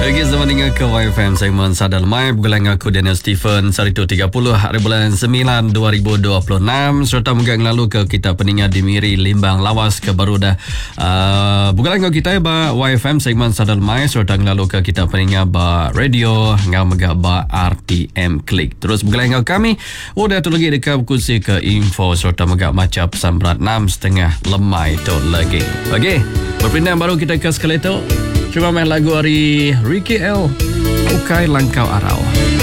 Okey, selamat dengar ke YFM segmen Sadar Mai. Bergulang aku Daniel Stephen. Hari itu 30 hari bulan 9 2026. Serta mungkin lalu ke kita peningat di Miri Limbang Lawas ke Baruda. Bergulang kita ba YFM segmen Sadar Mai. Serta lalu ke kita peningat ba radio ngau mega ba RTM Klik. Terus bergulang kami udah tu lagi dekat kursi ke info serta mega macam pesan berat 6.5 lemai tu lagi. Okey, berpindah baru kita ke skeleto. Cuma main lagu dari Ricky L. Ukai Langkau Arau.